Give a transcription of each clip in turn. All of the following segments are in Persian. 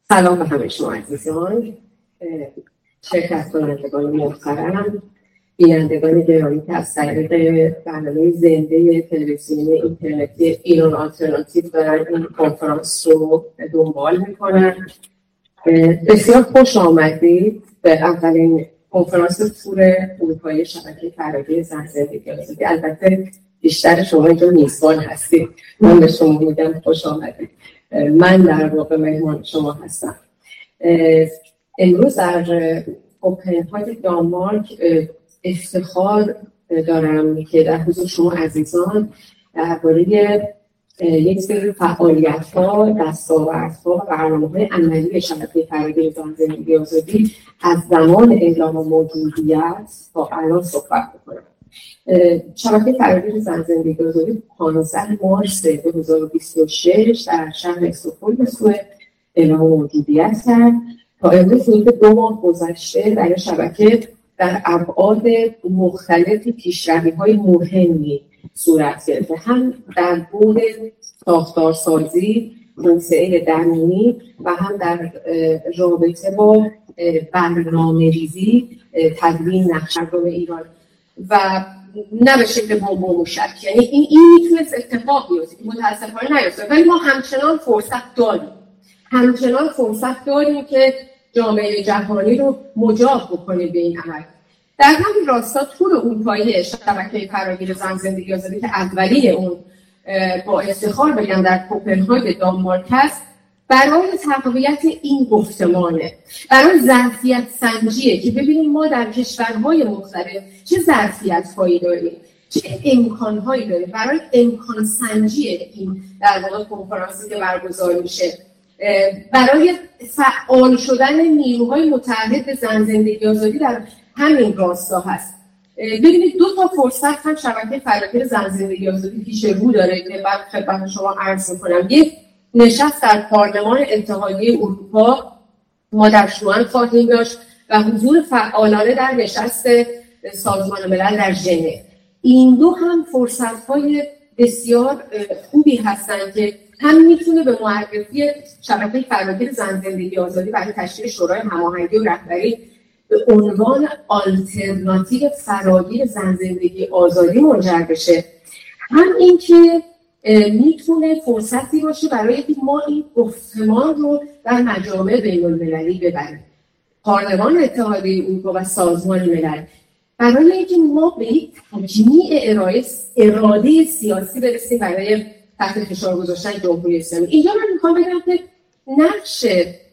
سلام به همه شما عزیزان، شرکت کنندگان محترم، بینندگان گرامی که از طریق برنامه زنده تلویزیونی اینترنتی ایران آلترناتیو دارن این کنفرانس رو دنبال میکنن. بسیار خوش آمدید به اولین کنفرانس تور اروپایی شبکه فرهنگی زن زندگی آزادی. البته بیشتر شما اینجا میزبان هستید، من به شما میگم خوش آمدید. من در واقع مهمان شما هستم. امروز در کوپنهاگ دانمارک افتخار دارم که در حضور شما عزیزان درباره یک سری فعالیت‌ها، دستاوردها و برنامه‌های عملی شبکه فرهنگی زن زندگی آزادی از زمان اعلام موجودیت تا الان صحبت می‌کنم. شبکه فرهنگی زن زندگی آزادی 15 مارس 2026 در شهر استکهلم سوئد اعلام موجودیت کرد. تا امروز حدود 2 ماه گذشته در این شبکه در ابعاد مختلفی پیشروی‌های مهمی صورت گرفته، هم در بعد ساختارسازی، توسعه درونی و هم در رابطه با برنامه‌ریزی تدوین نقشه‌نامه ایران و نه به شکل بمب و موشک. یعنی این میتونست اتفاق بیفته، متاسفانه نیفتاد، ولی ما همچنان فرصت داریم که جامعه جهانی رو مجاب بکنیم به این عمل. در همین راستا تور اروپایی شبکه فراگیر زن زندگی آزادی که اولیه اون با افتخار بگم در کوپنهاگ دانمارک است، برای تقویت این گفتمانه، برای ظرفیت سنجیه که ببینیم ما در کشورهای مختلف چه ظرفیت‌هایی داریم، چه امکان‌هایی داریم. برای امکان سنجی این در واقع کنفرانسی که برگزار میشه، برای فعال شدن نیروهای متحد به زن زندگی آزادی در همین راستا هست. ببینید 2 تا فرصت هم شبکه فراگیر زن زندگی آزادی پیش رو داره که بعد خدمت شما عرض می‌کنم. یک نشست در پارلمان اتحادیه اروپا ما در شوان خواهیم داشت و حضور فعالانه در نشست سازمان ملل در ژنو. این دو هم فرصت‌های بسیار خوبی هستند که هم میتونه به معرفی شبکه فراگیر زن زندگی آزادی برای تشکیل شورای هماهنگی و رهبری به عنوان آلترناتیو فراگیر زن زندگی آزادی منجر بشه، هم اینکه میتونه فرصتی باشه برای اینکه ما این گفتمان رو در مجامع بین‌المللی ببریم، پارلمان اتحادیه اروپا و سازمان ملل، برای اینکه ما به یک تجمیع اراده سیاسی برسیم برای تحت فشار گذاشتن جمهوری اسلامی. اینجا من میخوام بگم که نقش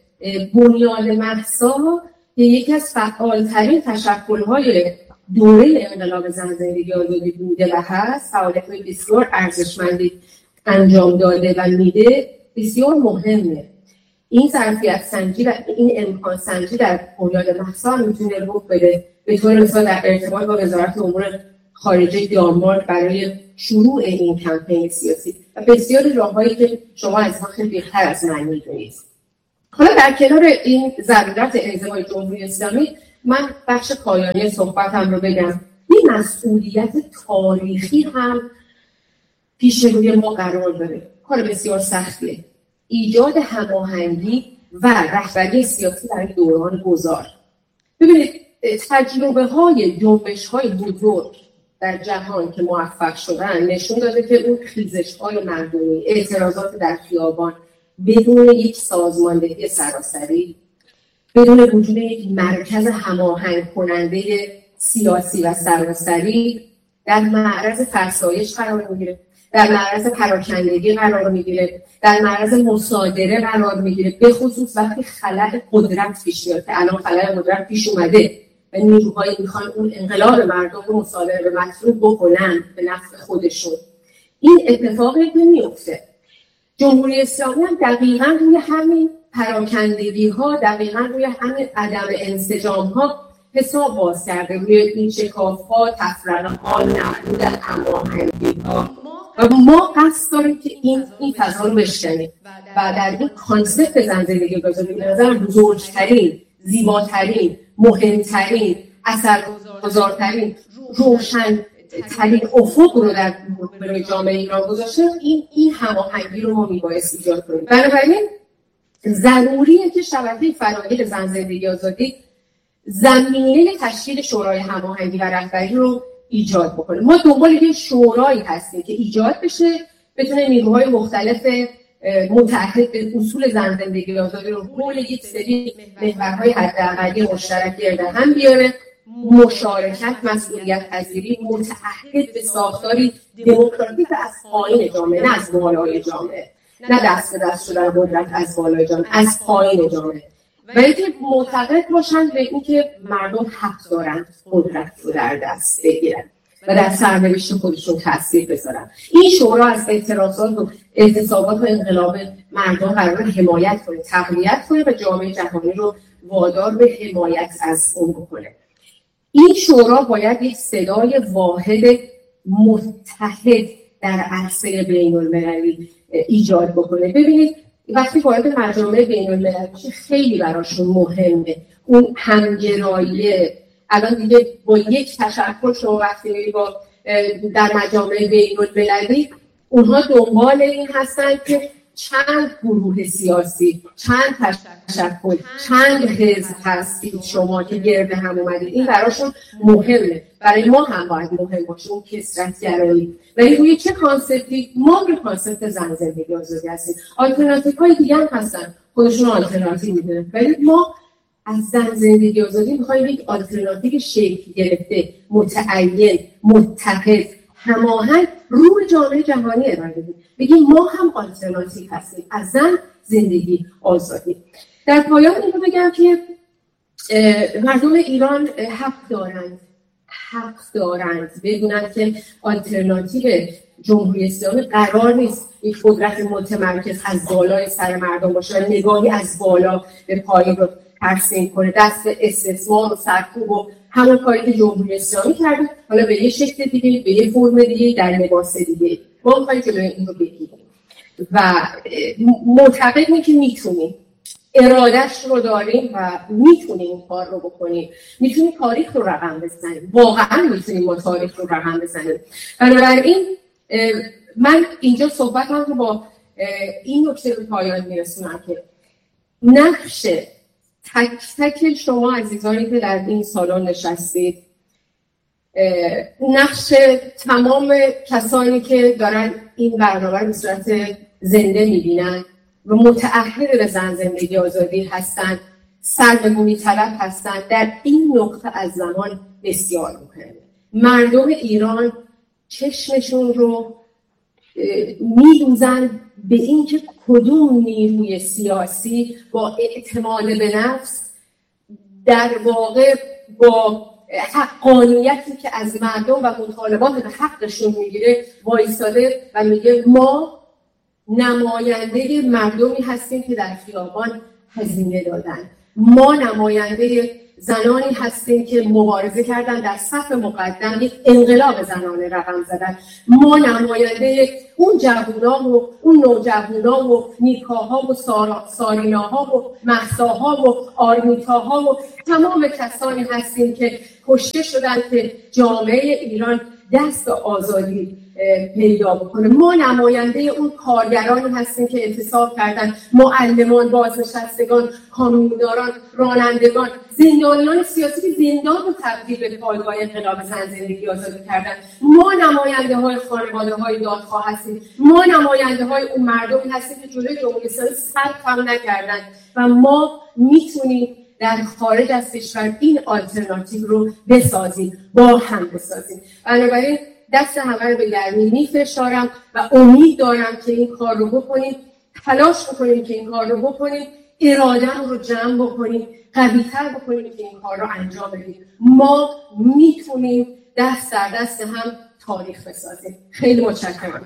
بنیاد مهسا که یکی از فعالترین تشکل‌های دوره انقلاب زن زندگی آزادی بوده و هست، فعالیت‌های بسیار ارزشمندی انجام داده و میده، بسیار مهمه. این ظرفیت سنجی و این امکان سنجی در بنیاد مهسا میتونه رخ بده. به طور مثال در ارتباط با وزارت امور خارجه دانمارک برای شروع این کمپین سیاسی و بسیاری راه‌هایی که شما از ما خیلی بهتر از من می‌دونید. حالا در کنار این ضرورت انزوای جمهوری اسلامی، من بخش پایانی صحبتم رو بگم. این مسئولیت تاریخی هم پیش روی ما قرار داره. کار بسیار سختیه. ایجاد هماهنگی و رهبری سیاسی در این دوران گذار. ببینید تجربه‌های جنبش‌های بزرگ در جهان که موفق شدن نشون داده که اون خیزش‌های مردمی، اعتراضات در خیابان بدون یک سازماندهی سراسری، بدون وجود یک مرکز هماهنگ کننده سیاسی و سراسری در معرض فرسایش قرار میگیره، در معرض پراکندگی قرار میگیره، در معرض مصادره قرار میگیره، به خصوص وقتی خلأ قدرت پیش میاد که الان خلأ قدرت پیش اومده و نیروهایی میخوان اون انقلاب مردم رو مصادره به مطلوب بکنن به نفع خودشون. این اتفاقی نمیفته. جمهوری اسلامی هم دقیقاً روی همین پراکندگی‌ها، دقیقاً روی همین عدم انسجام‌ها حساب باز کرده، روی این شکاف‌ها، تفرقه‌ها، نبود هماهنگی‌ها و ما قصد داریم که این فضا رو بشکنیم و در این کانسپت زن زندگی آزادی به نظر بزرگترین، زیباترین، مهمترین، اثرگذارترین، روشن‌ترین افق رو در برای جامعه ایران گذاشته. این هماهنگی رو ما میبایست ایجاد کنیم. بنابراین ضروریه که شبکه فراگیر زن زندگی آزادی زمینه تشکیل شورای هماهنگی و رهبری رو ایجاد بکنه. ما دنبال یه شورایی هستیم که ایجاد بشه، بتونه نیروهای مختلف متحد به اصول زن زندگی آزادی رو حول یک سری محورهای حداقلی مشترک گرد هم بیاره، مشارکت، مسئولیت پذیری، متعهد به ساختاری دموکراتیک از پایین جامعه، نه از بالای جامعه، نه دست به دست شدن قدرت از بالای جامعه، از پایین جامعه، و اینکه معتقد باشن به اینکه مردم حق دارن قدرت رو در دست بگیرن و در سرنوشت خودشون تاثیر بذارن. این شورا از اعتراضات و اعتصابات و انقلاب مردم قراره حمایت کنه، تقویت کنه و جامعه جهانی رو وادار به حمایت از اون بکنه. این شورا باید یک صدای واحد متحد در عرصه بین‌المللی ایجاد بکنه. ببینید وقتی وارد مجامع بین‌المللی میشه خیلی براشون مهمه اون همگراییه. الان دیگه با یک تشکل شما وقتی میری با در مجامع بین‌المللی، اونها دنبال این هستن که چند گروه سیاسی، چند تشکل، چند حزب هستید شما که گرد هم اومدید. این براشون مهمه، برای ما هم باید مهم باشه اون کثرت‌گرایی. ولی روی چه کانسپتی؟ ما روی کانسپت زن زندگی آزادی هستیم. آلترناتیوهای دیگه هم هستن، خودشون آلترناتیو میدونن، ولی ما از زن زندگی آزادی میخوایم یک آلترناتیو شکل گرفته، متعین، متحد، هماهنگ رو به جامعه جهانی ارائه بدیم. بگیم ما هم آلترناتیو هستیم از زن زندگی آزادی. در پایان اینو بگم که مردم ایران حق دارند بدونن که آلترناتیو جمهوری اسلامی قرار نیست یک قدرت متمرکز از بالای سر مردم باشه و نگاهی از بالا به پایین رو ترسیم کنه، دست به استثمار و سرکوب و همون کاری که جمهوری اسلامی کرده، حالا به یه شکل دیگه، به یه فرم دیگه، در لباس دیگه. ما می‌خوایم جلوی این رو بگیریم و معتقدیم که میتونیم، ارادهش رو داریم و میتونیم این کار رو بکنیم، میتونیم تاریخ رو رقم بزنیم، واقعا میتونیم ما تاریخ رو رقم بزنیم. بنابراین من اینجا صحبتم رو با این نکته به پایان میرسونم که نقش تک تک شما عزیزانی که در این سالن نشستید، نقش تمام کسانی که دارن این برنامه رو به صورت زنده میبینن و متأهل به زن زندگی آزادی هستن، سرنگونی طلب هستن، در این نقطه از زمان بسیار مهمه. مردم ایران چشمشون رو می‌دوزن به اینکه کدوم نیروی سیاسی با اعتماد به نفس در واقع با حقانیتی که از مردم و مطالبات حقشون میگیره وایساده و میگه ما نماینده مردمی هستیم که در خیابان هزینه دادن، ما نماینده زنانی هستیم که مبارزه کردن در صف مقدم یک انقلاب زنانه رقم زدن، ما نماینده اون جوونا و اون نوجوانا و نیکاها و ساریناها و مهساها و آرمیتاها و تمام کسانی هستیم که کشته شدن که جامعه ایران دست آزادی پیدا بکنه. ما نماینده اون کارگرانی هستیم که اعتصاب کردن، معلمان، بازنشستگان، کامیونداران، رانندگان، زندانیان سیاسی که زندان رو تبدیل به پایگاه انقلاب زن زندگی آزادی کردن. ما نماینده های خانواده های دادخواه هستیم، ما نماینده های اون مردمی هستیم که جلوی جمهوری اسلامی سر کم نکردن و ما میتونیم در خارج از کشور این آلترناتیو رو بسازیم، با هم بسازیم. بنابراین دست همه رو به گرمی میفشارم و امید دارم که این کار رو بکنیم، تلاش بکنیم که این کار رو بکنیم، اراده رو جمع بکنیم، قوی‌تر بکنیم که این کار رو انجام بدیم. ما میتونیم دست در دست هم تاریخ بسازیم. خیلی متشکرم.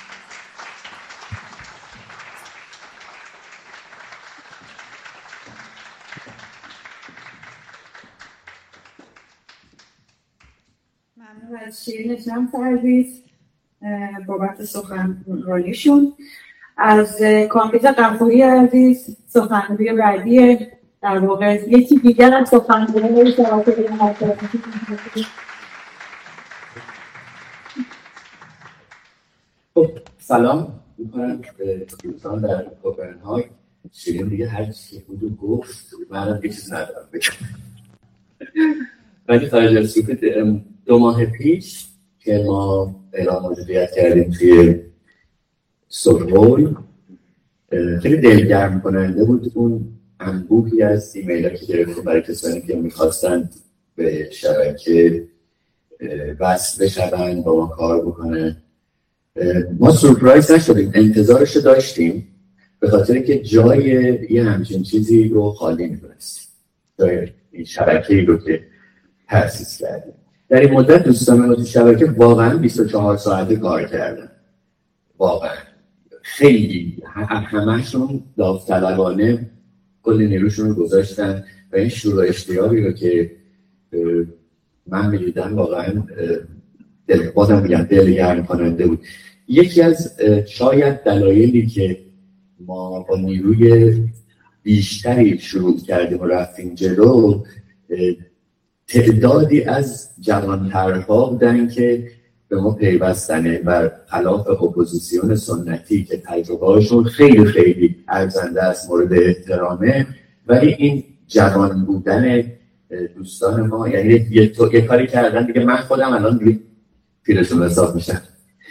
ممنون از شیرین شمس عزیز بابت سخنرانیشون. از کامپیوتر غفوری عزیز سخنرانی بعدی در واقع یکی دیگر از سخنرانی سلام می‌کنم به دوستان در کوپنهاگ شیرین دیگه هر چی بود گفت، منم یه چیز ندارم بگم. ولی خارج از سکوت 2 ماه پیش که ما اعلام موجودیت کردیم توی سرهول، خیلی دلگرم کننده بود اون انبوهی از ایمیل که گرفتیم برای کسانی که میخواستن به شبکه وصل بشن، با ما کار بکنن. ما سورپرایز نشدیم، انتظارش رو داشتیم به خاطر که جای یه همچین چیزی رو خالی می‌دونستیم، جای این شبکه‌ای رو که تأسیس کردیم. در این مدت دوستان ما تو شبکه واقعا 24 ساعته کار کردن، واقعا خیلی همه‌شون داوطلبانه کل نیروشون رو گذاشتن و این شروع اشتیاقی رو که من می‌دیدم واقعا بازم میگم دلگرم کننده بود. یکی از شاید دلایلی که ما با نیروی بیشتری شروع کردیم و رفتیم جلو، تعدادی از جوانترها بودن که به ما پیوستنه و خلاف اپوزیسیون سنتی که تجربه‌هاشون خیلی خیلی ارزنده است، مورد احترامه، ولی این جوان بودن دوستان ما یعنی یه کاری کردن دیگه من خودم الان پیرشون حساب میشم.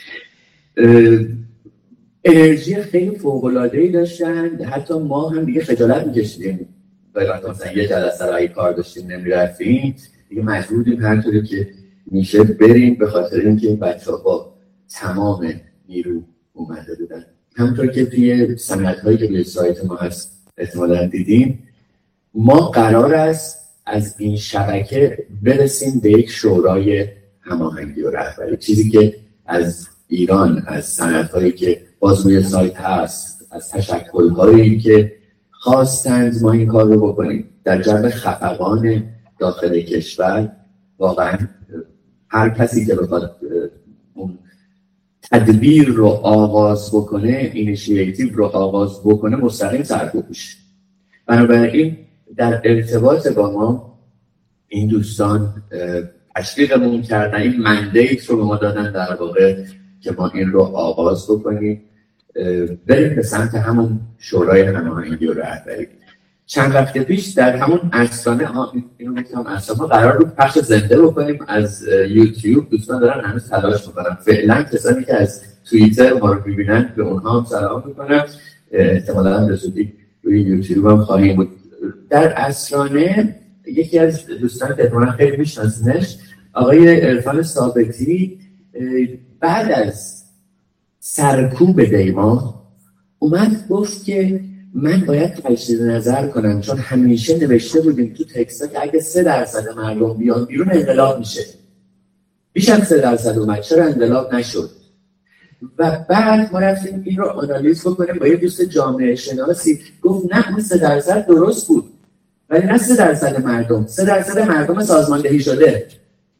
انرژی خیلی فوق‌العاده‌ای داشتن، حتی ما هم دیگه خجالت می‌کشیدیم وقتی مثلا یه جلسه رای کار داشتیم نمی‌رفتیم، دیگه مجبور بودیم هر طوری که میشه بریم به خاطر اینکه این بچه‌ها با تمام نیرو اومده بودن. همونطور که توی سندهایی که روی سایت ما هست احتمالاً دیدیم، ما قرار است از این شبکه برسیم به یک شورای هماهنگی و رهبری، چیزی که از ایران، از سندهایی که باز روی سایت هست، از تشکل‌هایی که خواستند ما این کار رو بکنیم در جو خفقان داخل کشور، واقعا هر کسی که بخواد اون تدبیر رو آغاز بکنه، اینیشیتیو رو آغاز بکنه، مستقیم سرکوب میشه. بنابراین در ارتباط با ما این دوستان تشویقمون کردن، این مندیت رو به ما دادن در واقع که ما این رو آغاز بکنیم، بریم به سمت همون شورای هماهنگی و رهبری. چند وقت پیش در همون افسانه اینو میگم افسانه قرار رو پخش زنده بکنیم از یوتیوب. دوستان دارن هنوز تلاش میکنن، فعلا کسانی که از توییتر ما رو میبینن به اونها هم سلام میکنم، احتمالاً به زودی روی یوتیوب هم خواهیم بود. در افسانه یکی از دوستان که احتمالاً خیلی میشناسنش، آقای عرفان ثابتی، بعد از سرکوب دیما اومد گفت که من باید تجدید نظر کنم، چون همیشه نوشته بودیم تو تکستا که اگه 3% مردم بیان بیرون انقلاب میشه. بیش از 3% اومد، چرا انقلاب نشد؟ و بعد ما رفتیم این رو آنالیز بکنیم با یه دوست جامعه شناسی، گفت نه اون 3% درست بود، ولی نه 3% مردم، 3% مردم سازماندهی شده،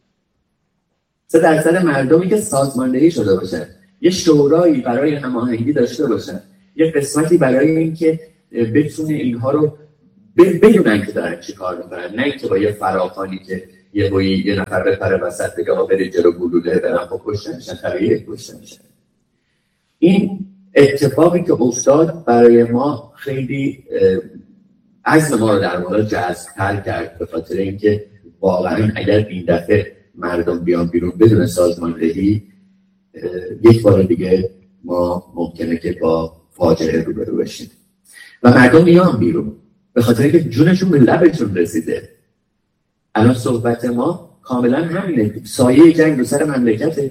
3% مردمی که سازماندهی شده باشن، یه شورایی برای هماهنگی داشته باشن، یه قسمتی برای اینکه بتونه اینها رو بدونن که دارن چی کار میکنن، نه اینکه با یه فراخانی که یه نفر بپره وسط بگه آقا برید جلو گلوله برن خب کشته میشن، طبیعیه کشته میشن. این اتفاقی که افتاد برای ما خیلی عزم ما رو در واقع جذب‌تر کرد، به خاطر اینکه واقعا اگر این دفعه مردم بیان بیرون بدون سازماندهی، یک بار دیگه ما ممکنه که با فاجعه روبرو بشیم و مردم میان بیرون به خاطر اینکه جونشون به لبشون رسیده. الان صحبت ما کاملا همینه، سایه جنگ رو سر مملکته.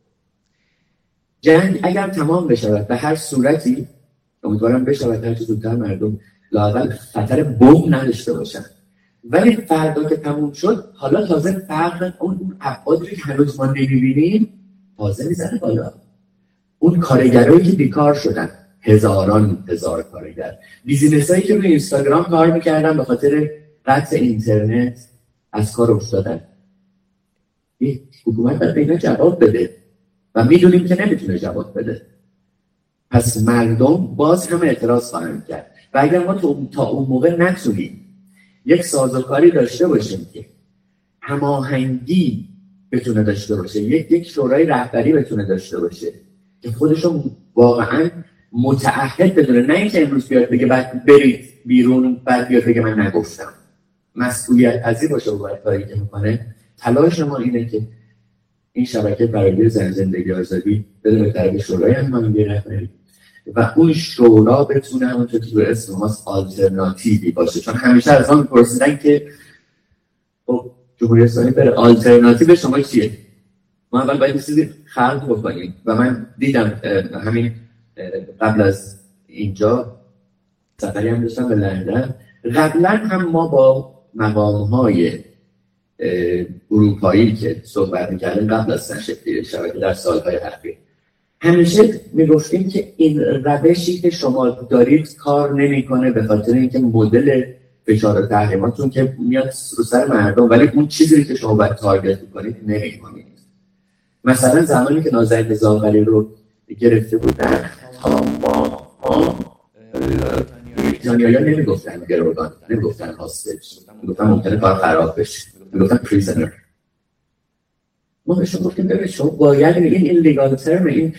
جنگ اگر تمام بشود به هر صورتی، امیدوارم بشود هر چه زودتر مردم لااقل خطر بمب نداشته باشن، ولی فردا که تموم شد حالا تازه فرق اون ابعادی که هنوز ما نمی‌بینیم تازه میزنه بالا. اون کارگرایی که بیکار شدن، هزار کارگر، بیزینسایی که روی اینستاگرام کار میکردن به خاطر قطع اینترنت از کار افتادن. حکومت باید به اینا جواب بده و میدونیم که نمیتونه جواب بده، پس مردم باز هم اعتراض خواهند کرد. و اگر ما تا اون موقع نتونیم یک سازوکاری داشته باشیم که هماهنگی بتونه داشته باشه، یک شورای رهبری بتونه داشته باشه که خودشون واقعا متعهد بدونه، نه اینکه امروز بیاد بگه بعد برید بیرون بعد بیاد بگه من نگفتم. مسئولیت پذیر باشه و کاری که میکنه. تلاش ما اینه که این شبکه برای زندگی آزادی بده به طرف شورای هماهنگی رهبری و اون شورا بتونه همونطور که به اسم ماست آلترناتیوی باشه. چون همیشه از آن پرسیدن که خب جمهوری اسلامی بره، آلترناتیو شما چیه؟ ما اول باید چیزی خلق بکنیم و من دیدم همین قبل از اینجا سفری هم داشتم به لندن. قبلا هم ما با مقام‌های اروپایی که صحبت می‌کردیم قبل از تشکیل شبکه در سال‌های اخیر همیشه میگفتیم که این روشی که شما دارید کار نمی‌کنه به خاطر اینکه مدل فشار و تحریماتون که میاد رو سر مردم، ولی اون چیزی که شما باید تارگت می‌کنید نمی‌کنید. مثلا زمانی که نازنین زاغری رو گرفته بودن بریتانیایی‌ها نمیگفتن گروگان، نمیگفتن هاستج، میگفتن ممکنه کار خراب بشه، میگفتن پریزنر. ما بهشون گفتیم ببین شما باید این لیگال ترم، این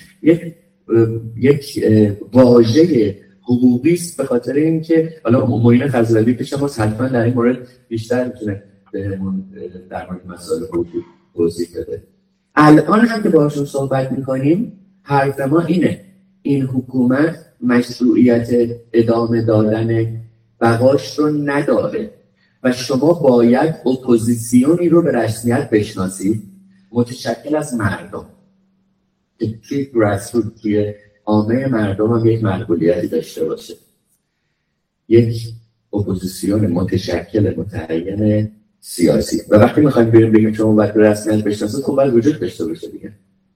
یک واژه حقوقی است به خاطر اینکه حالا معین فضلوی پیش ما حتما در این مورد بیشتر میتونه بهمون در مورد مسائل حقوقی توضیح بده. الان هم که باهاشون صحبت میکنیم حرف ما اینه، این حکومت مشروعیت ادامه دادن بقاش رو نداره و شما باید اپوزیسیونی رو به رسمیت بشناسید متشکل از مردم که توی گراسروت، توی عامه مردم هم یک مسئولیتی داشته باشه. یک اپوزیسیون متشکل متعین سیاسی و وقتی میخوایم بگیم شما باید به رسمیت بشناسید خب باید وجود داشته باشه دیگه.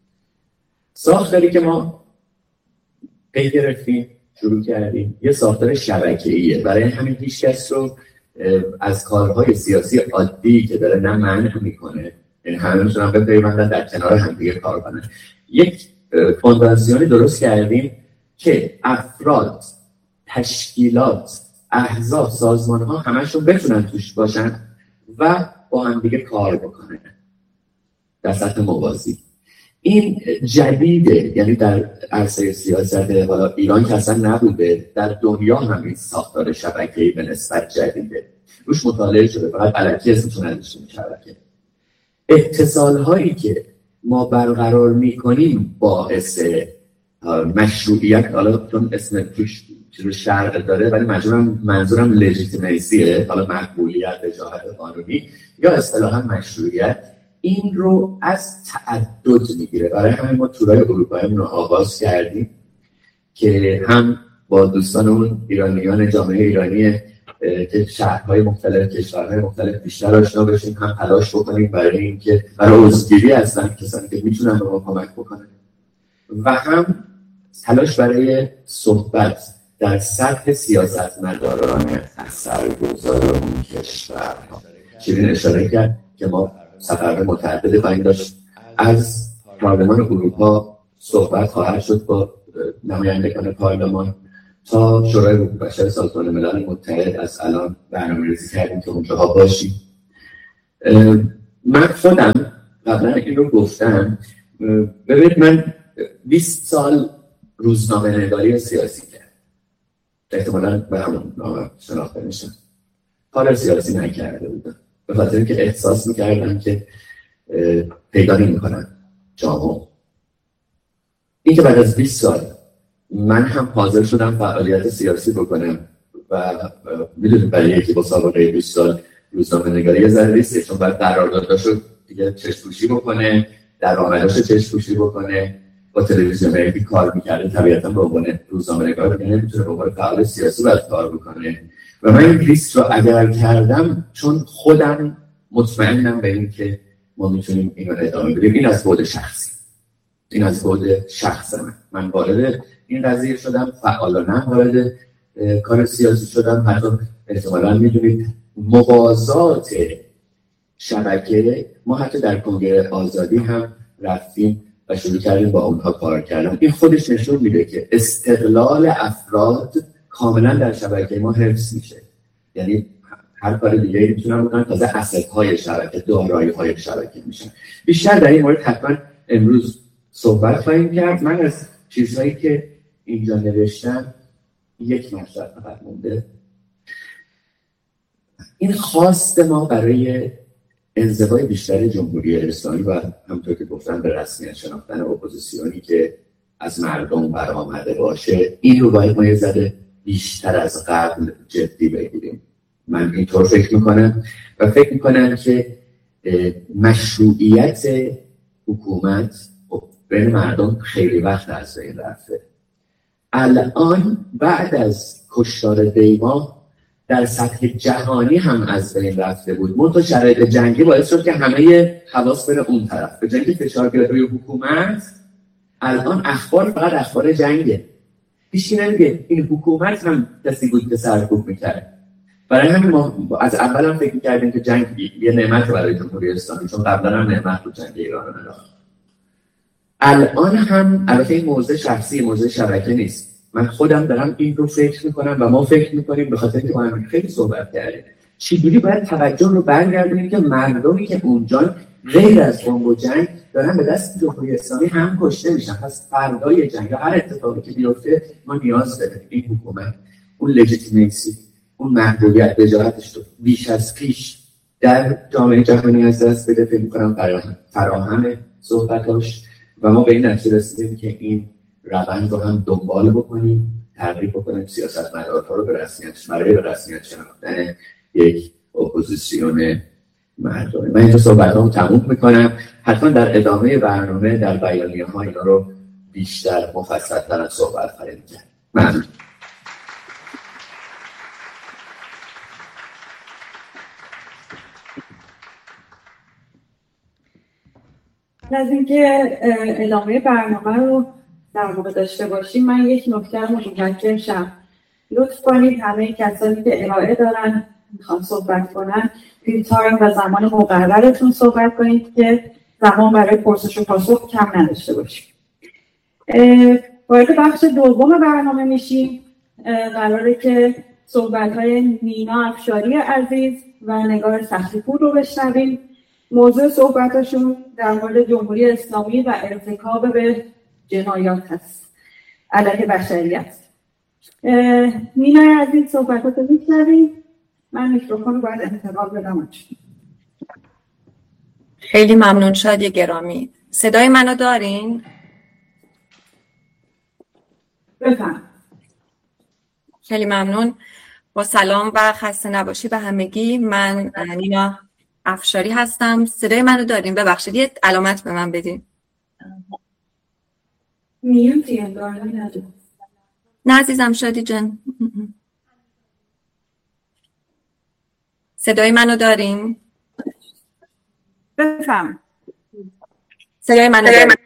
ساختاری که ما پی گرفتیم شروع کردیم یه ساختار شبکه‌ایه، برای همین هیچ کس رو از کارهای سیاسی عادی که داره نه منع میکنه، یعنی همه میتونن بپیوندن در کنار هم دیگه کار کنن. یک فونداسیونی درست کردیم که افراد، تشکیلات، احزاب، سازمان‌ها همشون بتونن توش باشن و با هم دیگه کار بکنن در سطح موازی. این جدیده، یعنی در عرصه سیاست حالا ایران که اصلا نبوده، در دنیا هم این ساختار شبکه‌ای به نسبت جدیده، روش مطالعه شده، فقط الکی اسمشون نداشتیم شبکه. اتصال‌هایی که ما برقرار می‌کنیم باعث مشروعیت، حالا چون اسم توش چیز شرع داره ولی منظورم لژیتیمیسیه، حالا مقبولیت، وجاهت قانونی یا اصطلاحاً مشروعیت، این رو از تعدد میگیره. برای همین ما تورای اروپایی رو آغاز کردیم که هم با دوستانمون ایرانیان جامعه ایرانی که شهرهای مختلف، کشورهای مختلف بیشتر آشنا بشیم، هم تلاش بکنیم برای اینکه برای عضوگیری هستن کسانی که میتونن به ما کمک بکنن و هم تلاش برای صحبت در سطح سیاستمداران اثرگذار اون کشورها. شیرین اشاره کرد که ما سفرهای متعدد خواهیم داشت. از پارلمان اروپا صحبت خواهد شد با نمایندگان پارلمان تا شورای حقوق بشر سازمان ملل متحد. از الان برنامه‌ریزی کردیم که اونجاها باشیم. من خودم قبلا این رو گفتم، ببینید من 20 سال روزنامه نگاری سیاسی کردم، احتمالاً به همون نام شناخته میشم. کار سیاسی نکرده بودم به خاطر اینکه احساس میکردم که پیدا نمی‌کنن جامعه. این که بعد از 20 سال من هم حاضر شدم فعالیت سیاسی بکنم و میدونید برای یکی با سابقه 20 سال روزنامه نگاری یه ذره ریسکه، چون باید قرارداداشو دیگه چشم‌پوشی بکنه، درآمداشو چشم‌پوشی بکنه. با تلویزیونی که کار می‌کرده طبیعتاً به عنوان روزنامه‌نگار نمیتونه به عنوان فعال سیاسی باید کار بکنه و من این ریسک رو اگر کردم چون خودم مطمئنم به این که ما میتونیم این رو ادامه بدیم. این از بعد شخصی، این از بعد شخصم. من وارد این قضیه شدم، فعالانه وارد کار سیاسی شدم. حتی احتمالاً میدونید موازات شبکه ما حتی در کنگره آزادی هم رفتیم و شروع کردیم با اونها کار کردن. این خودش نشون میده که استقلال افراد کاملا در شبکه ما حفظ میشه. یعنی هر کار دیگه میتونن بکنن، تازه اسیدهای شبکه، دارایی‌های شبکه میشن. بیشتر در این مورد حتما امروز صحبت خواهیم کرد. من از چیزهایی که اینجا نوشتم یک مطلب فقط مونده. این خواست ما برای انزوای بیشتر جمهوری اسلامی و همونطور که گفتم به رسمیت شناختن اپوزیسیونی که از مردم برآمده باشه، این رو باید ما یه ذره بیشتر از قبل جدی بگیریم. من اینطور فکر میکنم و فکر میکنم که مشروعیت حکومت بین مردم خیلی وقت از بین رفته. الان بعد از کشتار دیما در سطح جهانی هم از بین رفته بود. منتها شرایط جنگی باعث شد که همه حواس بره اون طرف. به جای اینکه فشار بیاد روی حکومت، الان اخبار فقط اخبار جنگه. هیچکی نمیگه این حکومت هم کسی بود که سرکوب میکرد. برای همین ما از اول هم فکر میکردیم که جنگ یه نعمت برای جمهوری اسلامی، چون قبلا هم نعمت بود جنگ ایران و عراق. الان هم البته این موضوع شخصی، موضوع شبکه نیست. من خودم دارم این رو فکر میکنم و ما فکر میکنیم، به خاطر اینکه ما هم خیلی صحبت کردیم چجوری باید توجه رو برگردونیم که مردمی که اونجا غیر از بمب و جنگ دارن به دست جمهوری اسلامی هم کشته میشن. پس فردای جنگ یا هر اتفاقی که بیفته ما نیاز داریم این حکومت اون لجیتیمیسی، اون محدودیت وجاهتش رو بیش از پیش در جامعه جهانی از دست بده. فکر میکنم فراهم صحبتاش و ما به این نتیجه رسیدیم که این روند رو هم دنبال بکنیم، تغییر بکنیم، سیاستمدارها رو برای رسمیت شناختن یک اپوزیسیون مردمی. من اینجا صحبتامو تموم میکنم. حتما در ادامه برنامه در بیانیه ها اینا رو بیشتر مفصل‌تر صحبت خواهیم کرد. ممنون. از اینکه ادامه برنامه رو در واقع داشته باشیم، من یک نکته رو متذکر شم. لطف کنید همه کسانی که ارائه دارن میخوان صحبت کنن توی تایم و زمان مقررتون صحبت کنید که زمان برای پرسش و پاسخ کم نداشته باشیم. وارد بخش دوم برنامه میشیم. قراره که صحبت‌های نینا افشاری عزیز و نگار سختی‌پور رو بشنویم. موضوع صحبتشون در مورد جمهوری اسلامی و ارتکاب به جنایات هست علیه بشریت. نینا عزیز صحبتاتو میشنویم. من میکروفون رو باید انتقال بدم. خیلی ممنون شادی گرامی. صدای منو دارین؟ بفهم. خیلی ممنون. با سلام و خسته نباشی به همگی. من نینا افشاری هستم. صدای منو دارین؟ ببخشید یه علامت به من بدین. نه عزیزم شادی جان. صدای منو دارین؟ بفهم. صدای منو دارین؟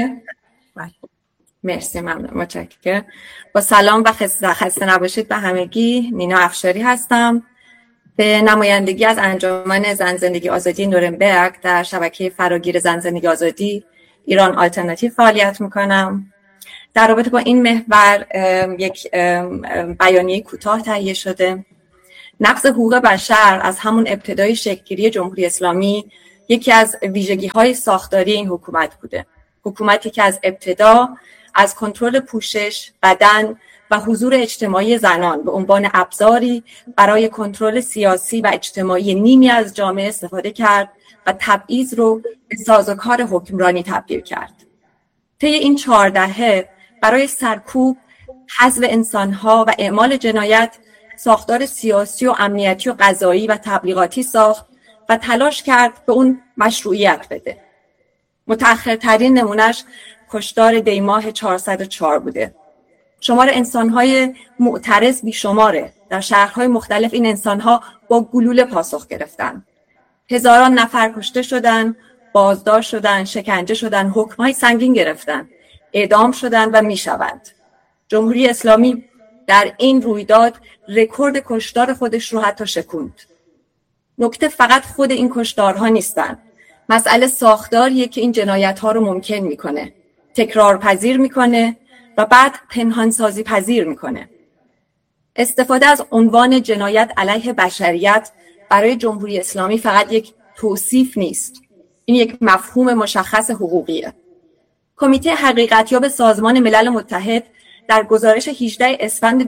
مرسی ممنون متشکرم. با سلام و خسته نباشید به همگی. نینا افشاری هستم. به نمایندگی از انجمن زن زندگی آزادی نورنبرگ در شبکه فراگیر زن زندگی آزادی ایران آلترناتیو فعالیت میکنم. در رابطه با این محور یک بیانیه کوتاه تهیه شده. نقض حقوق بشر از همون ابتدای شکل‌گیری جمهوری اسلامی یکی از ویژگی‌های ساختاری این حکومت بوده. حکومتی که از ابتدا از کنترل پوشش، بدن و حضور اجتماعی زنان به عنوان ابزاری برای کنترل سیاسی و اجتماعی نیمی از جامعه استفاده کرد و تبعیض رو به سازوکار حکمرانی تبدیل کرد. طی این 4 دهه برای سرکوب، حذف انسان‌ها و اعمال جنایت ساختار سیاسی و امنیتی و قضایی و تبلیغاتی ساخت و تلاش کرد به اون مشروعیت بده. متأخرترین نمونش کشتار دیماه 404 بوده. شمار انسان‌های معترض بیشماره. در شهرهای مختلف این انسان‌ها با گلوله پاسخ گرفتن. هزاران نفر کشته شدن، بازداشت شدن، شکنجه شدن، حکم‌های سنگین گرفتن، اعدام شدن و میشوند. جمهوری اسلامی در این رویداد رکورد کشتار خودش رو حتی شکوند. نکته فقط خود این کشتارها نیستن. مسئله ساختاریه که این جنایت‌ها رو ممکن میکنه. تکرار پذیر میکنه و بعد پنهان سازی پذیر میکنه. استفاده از عنوان جنایت علیه بشریت برای جمهوری اسلامی فقط یک توصیف نیست. این یک مفهوم مشخص حقوقیه. کمیته حقیقتیاب سازمان ملل متحد در گزارش 18 اسفند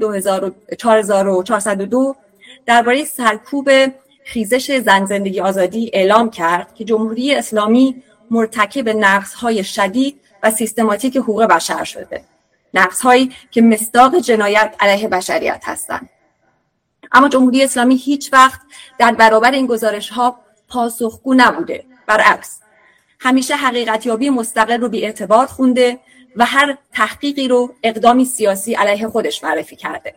4402 درباره سرکوب خیزش زن زندگی آزادی اعلام کرد که جمهوری اسلامی مرتکب نقض‌های شدید و سیستماتیک حقوق بشر شده، نقض‌هایی که مصداق جنایت علیه بشریت هستند. اما جمهوری اسلامی هیچ وقت در برابر این گزارش‌ها پاسخگو نبوده، برعکس همیشه حقیقتیابی مستقل رو بی‌اعتبار خونده و هر تحقیقی رو اقدامی سیاسی علیه خودش معرفی کرده.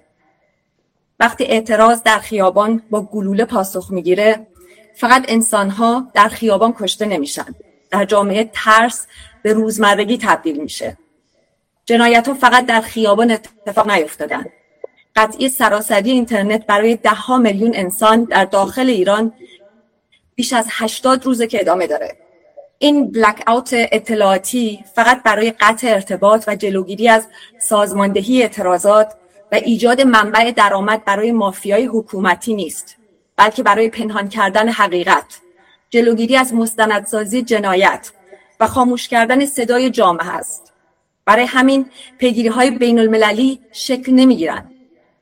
وقتی اعتراض در خیابان با گلوله پاسخ میگیره، فقط انسان‌ها در خیابان کشته نمیشن، در جامعه ترس به روزمرگی تبدیل میشه. جنایت‌ها فقط در خیابان اتفاق نیفتادن. قطعی سراسری اینترنت برای 10 میلیون انسان در داخل ایران بیش از 80 روزه که ادامه داره. این بلک اوت اطلاعاتی فقط برای قطع ارتباط و جلوگیری از سازماندهی اعتراضات و ایجاد منبع درآمد برای مافیای حکومتی نیست، بلکه برای پنهان کردن حقیقت، جلوگیری از مستندسازی جنایت و خاموش کردن صدای جامعه است. برای همین پیگیری‌های بین‌المللی شکل نمی‌گیرند.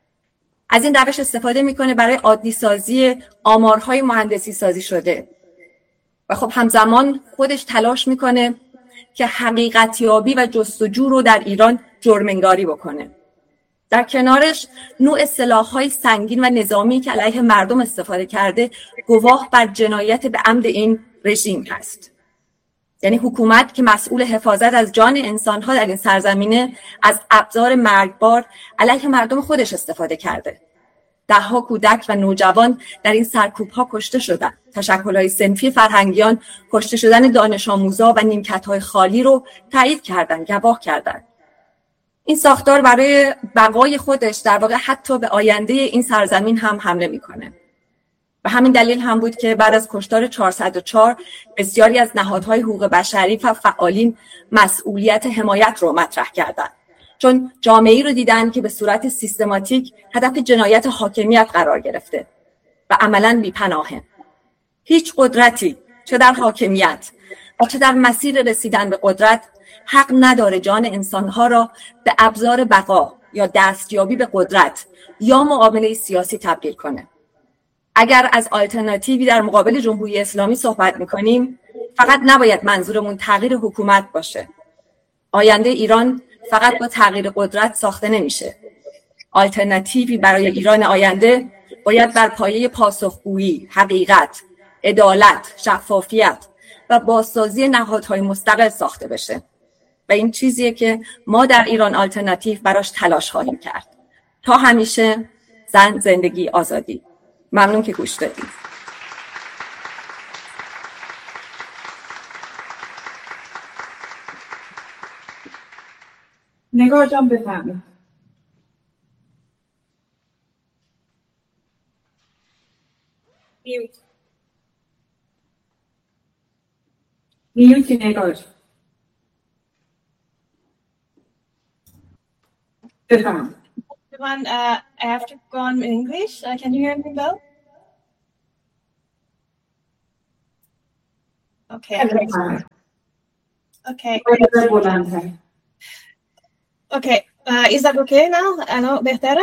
از این روش استفاده میکنه برای عادی سازی آمارهای مهندسی سازی شده و خب همزمان خودش تلاش میکنه که حقیقتیابی و جستجو رو در ایران جرم‌انگاری بکنه. در کنارش نوع سلاح‌های سنگین و نظامی که علیه مردم استفاده کرده گواه بر جنایت به عمد این رژیم هست. یعنی حکومت که مسئول حفاظت از جان انسان‌ها در این سرزمینه از ابزار مرگبار علیه مردم خودش استفاده کرده. 10 کودک و نوجوان در این سرکوب‌ها کشته شدند. تشکل‌های صنفی فرهنگیان کشته شدن دانش آموزا و نیمکت‌های خالی رو تایید کردند، گواه کردند. این ساختار برای بقای خودش در واقع حتی به آینده این سرزمین هم حمله می‌کنه. و همین دلیل هم بود که بعد از کشتار 404 بسیاری از نهادهای حقوق بشری و فعالین مسئولیت حمایت رو مطرح کردند، چون جامعه‌ای رو دیدن که به صورت سیستماتیک هدف جنایت حاکمیت قرار گرفته و عملاً بی‌پناهه. هیچ قدرتی چه در حاکمیت و چه در مسیر رسیدن به قدرت حق نداره جان انسانها را به ابزار بقا یا دستیابی به قدرت یا معامله سیاسی تبدیل کنه. اگر از آلترناتیوی در مقابل جمهوری اسلامی صحبت می‌کنیم، فقط نباید منظورمون تغییر حکومت باشه. آینده ایران فقط با تغییر قدرت ساخته نمیشه. آلترناتیوی برای ایران آینده باید بر پایه پاسخگویی، حقیقت، عدالت، شفافیت و بازسازی نهادهای مستقل ساخته بشه. و این چیزیه که ما در ایران آلترناتیو براش تلاش خواهیم کرد. تا همیشه زن، زندگی، آزادی. ممنون که گوش دادید. نگار جان بفرمایید. میوتی نگار جان. بفرمایید. I have to go on in English. Can you hear me well? Okay. Okay. Okay. Is that okay now? الان بهتره؟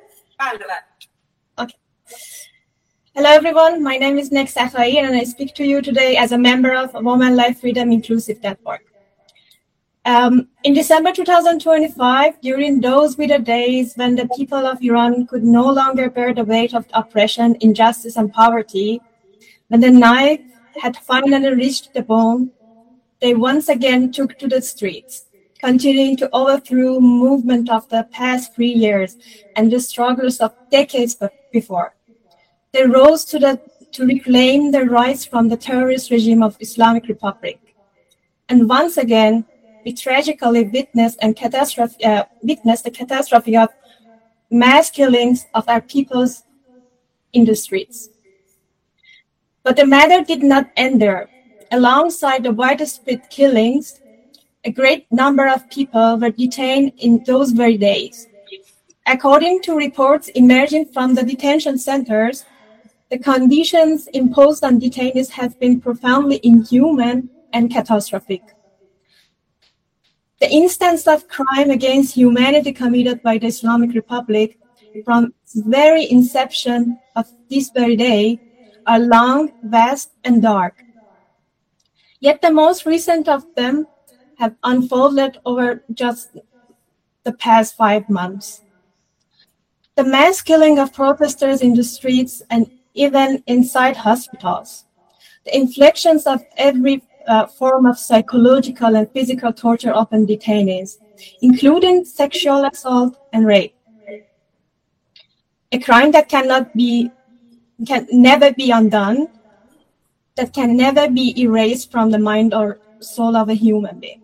Okay. Hello everyone. My name is Nek Safai and I speak to you today as a member of Women Life Freedom Inclusive Network. In December 2025, during those bitter days when the people of Iran could no longer bear the weight of oppression, injustice, and poverty, when the knife had finally reached the bone, they once again took to the streets, continuing to overthrow movement of the past 3 years and the struggles of decades before. They rose to reclaim their rights from the terrorist regime of Islamic Republic. And once again, we tragically witnessed the catastrophe of mass killings of our peoples in the streets. But the matter did not end there. Alongside the widespread killings, a great number of people were detained in those very days. According to reports emerging from the detention centers, the conditions imposed on detainees have been profoundly inhuman and catastrophic. The instance of crime against humanity committed by the Islamic Republic from its very inception of this very day are long, vast, and dark. Yet the most recent of them have unfolded over just the past 5 months. The mass killing of protesters in the streets and even inside hospitals. The inflictions of every form of psychological and physical torture upon detainees, including sexual assault and rape. A crime that can never be undone, that can never be erased from the mind or soul of a human being.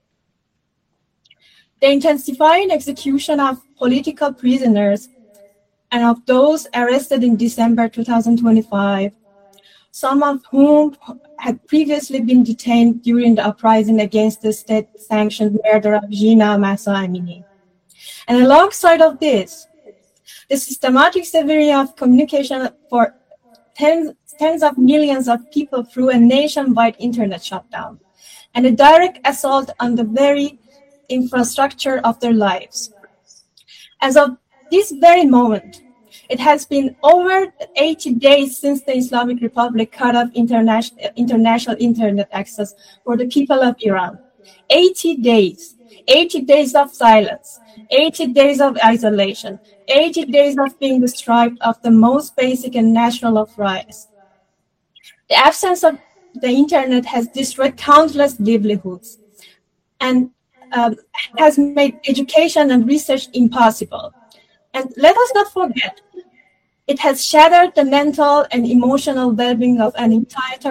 The intensifying execution of political prisoners and of those arrested in December 2025, some of whom had previously been detained during the uprising against the state-sanctioned murder of Jina Mahsa Amini. And alongside of this, the systematic severity of communication for tens of millions of people through a nationwide internet shutdown, and a direct assault on the very infrastructure of their lives. As of this very moment, it has been over 80 days since the Islamic Republic cut off international internet access for the people of Iran. 80 days. 80 days of silence. 80 days of isolation. 80 days of being deprived of the most basic and natural of rights. The absence of the internet has destroyed countless livelihoods and has made education and research impossible. And let us not forget, it has shattered the mental and emotional well-being of an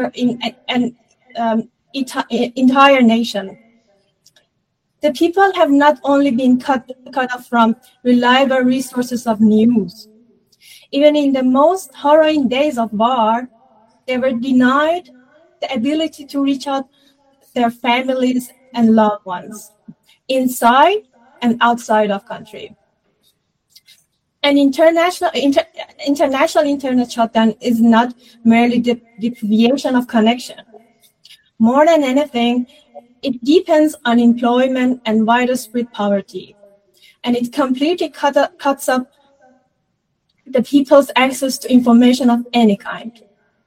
entire nation. The people have not only been cut off from reliable resources of news. Even in the most harrowing days of war, they were denied the ability to reach out their families and loved ones, inside and outside of country. An international internet shutdown is not merely the deprivation of connection. More than anything, it deepens unemployment and widespread poverty, and it completely cuts up the people's access to information of any kind.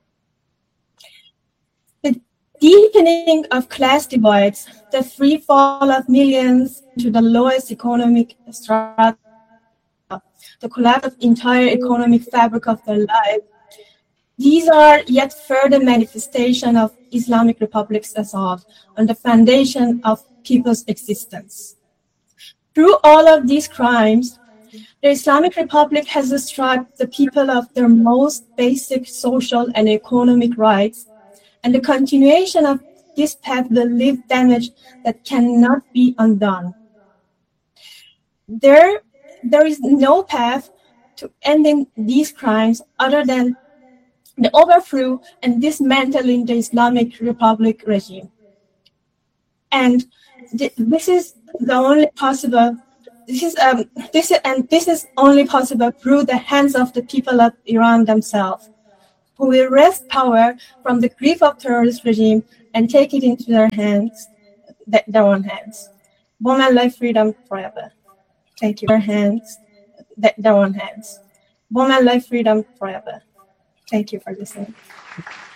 The deepening of class divides, the free fall of millions to the lowest economic strata, the collapse of entire economic fabric of their life, these are yet further manifestation of Islamic Republic's assault on the foundation of people's existence. Through all of these crimes, the Islamic Republic has stripped the people of their most basic social and economic rights, and the continuation of this path will leave damage that cannot be undone. There is no path to ending these crimes other than the overthrow and dismantling the Islamic Republic regime. And this is the only possible. This is only possible through the hands of the people of Iran themselves, who will wrest power from the grip of terrorist regime and take it into their hands, their own hands. Women, life, freedom, forever. Thank you. Their hands, their own hands. Women, life, freedom, forever. Thank you for listening.